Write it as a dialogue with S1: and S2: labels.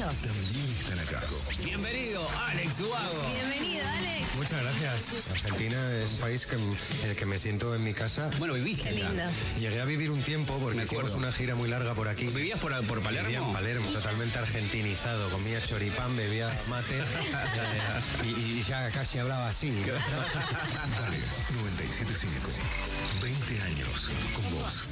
S1: ellos
S2: también están acá.
S3: Bienvenido, Alex Ubago.
S1: Bienvenido, Alex.
S4: Muchas gracias. Argentina es un país en el que me siento en mi casa.
S3: Bueno, viviste
S1: Qué
S3: acá.
S1: lindo.
S4: Llegué a vivir un tiempo porque
S3: Me acuerdo.
S4: hicimos una gira muy larga por aquí.
S3: ¿Vivías por Palermo?
S4: Vivía en Palermo, totalmente argentinizado. Comía choripán, bebía mate y ya casi hablaba así.
S2: Dale, 97.5. 20 años con vos.